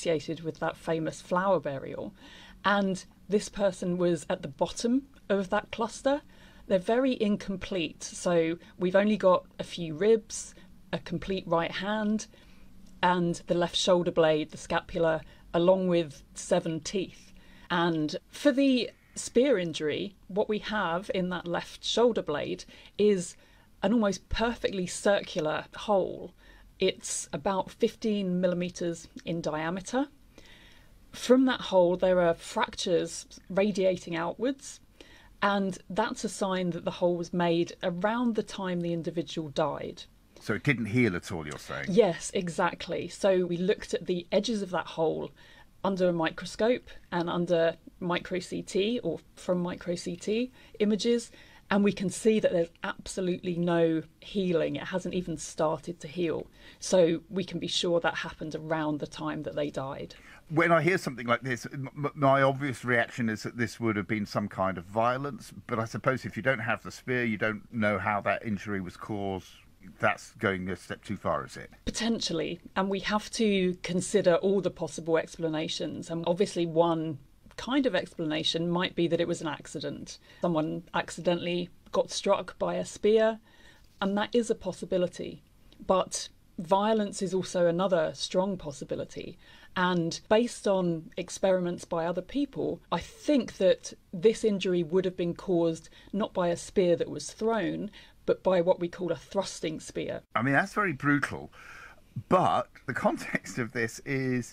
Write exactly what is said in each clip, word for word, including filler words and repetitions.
associated with that famous flower burial. And this person was at the bottom of that cluster. They're very incomplete. So we've only got a few ribs, a complete right hand, and the left shoulder blade, the scapula, along with seven teeth. And for the spear injury, what we have in that left shoulder blade is an almost perfectly circular hole. It's about fifteen millimetres in diameter. From that hole, there are fractures radiating outwards, and that's a sign that the hole was made around the time the individual died. So it didn't heal at all, you're saying? Yes, exactly. So we looked at the edges of that hole under a microscope and under micro C T or from micro C T images, and we can see that there's absolutely no healing. It hasn't even started to heal. So we can be sure that happened around the time that they died. When I hear something like this, m- my obvious reaction is that this would have been some kind of violence. But I suppose if you don't have the spear, you don't know how that injury was caused. That's going a step too far, is it? Potentially. And we have to consider all the possible explanations. And obviously one kind of explanation might be that it was an accident. Someone accidentally got struck by a spear, and that is a possibility. But violence is also another strong possibility. And based on experiments by other people, I think that this injury would have been caused not by a spear that was thrown, but by what we call a thrusting spear. I mean, that's very brutal. But the context of this is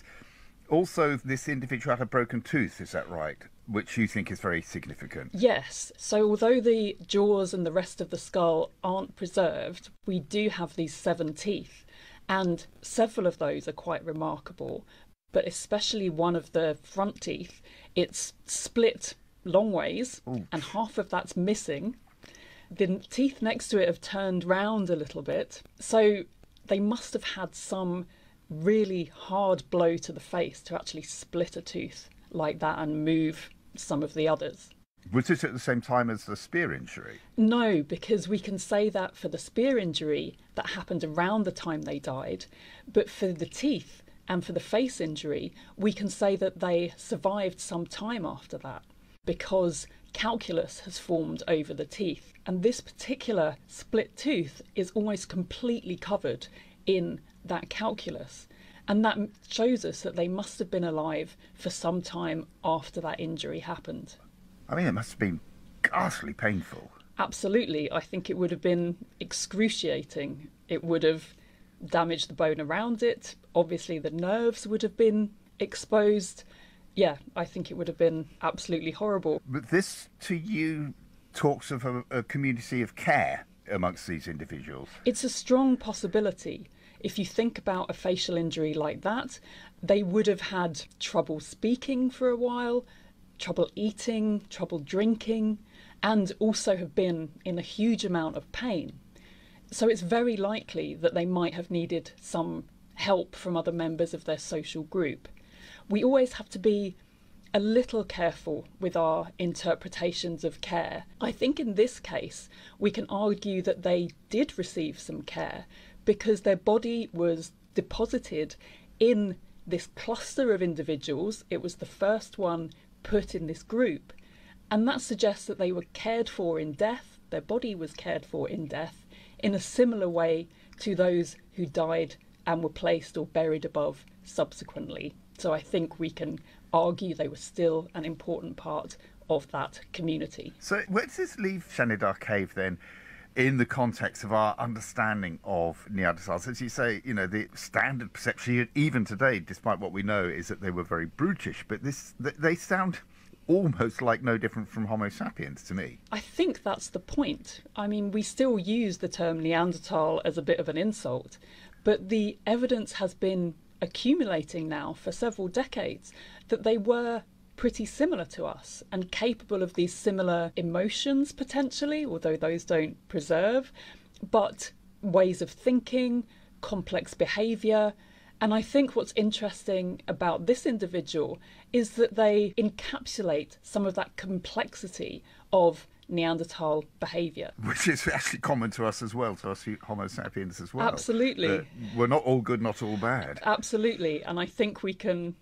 also this individual had a broken tooth, is that right? Which you think is very significant. Yes. So although the jaws and the rest of the skull aren't preserved, we do have these seven teeth. And several of those are quite remarkable. But especially one of the front teeth, it's split long ways. Ooh. And half of that's missing. The teeth next to it have turned round a little bit. So they must have had some really hard blow to the face to actually split a tooth like that and move some of the others. Was it at the same time as the spear injury? No, because we can say that for the spear injury that happened around the time they died, but for the teeth and for the face injury, we can say that they survived some time after that because calculus has formed over the teeth. And this particular split tooth is almost completely covered in that calculus. And that shows us that they must have been alive for some time after that injury happened. I mean, it must have been ghastly painful. Absolutely. I think it would have been excruciating. It would have damaged the bone around it. Obviously, the nerves would have been exposed. Yeah, I think it would have been absolutely horrible. But this, to you, talks of a, a community of care amongst these individuals. It's a strong possibility. If you think about a facial injury like that, they would have had trouble speaking for a while, trouble eating, trouble drinking, and also have been in a huge amount of pain. So it's very likely that they might have needed some help from other members of their social group. We always have to be a little careful with our interpretations of care. I think in this case, we can argue that they did receive some care because their body was deposited in this cluster of individuals. It was the first one put in this group. And that suggests that they were cared for in death. Their body was cared for in death in a similar way to those who died and were placed or buried above subsequently. So I think we can argue they were still an important part of that community. So where does this leave Shanidar Cave then in the context of our understanding of Neanderthals? As you say, you know, the standard perception, even today, despite what we know, is that they were very brutish. But this, they sound almost like no different from Homo sapiens to me. I think that's the point. I mean, we still use the term Neanderthal as a bit of an insult, but the evidence has been accumulating now for several decades that they were pretty similar to us and capable of these similar emotions potentially, although those don't preserve, but ways of thinking, complex behaviour. And I think what's interesting about this individual is that they encapsulate some of that complexity of Neanderthal behaviour. Which is actually common to us as well, to us Homo sapiens as well. Absolutely. Uh, we're not all good, not all bad. Absolutely. And I think we can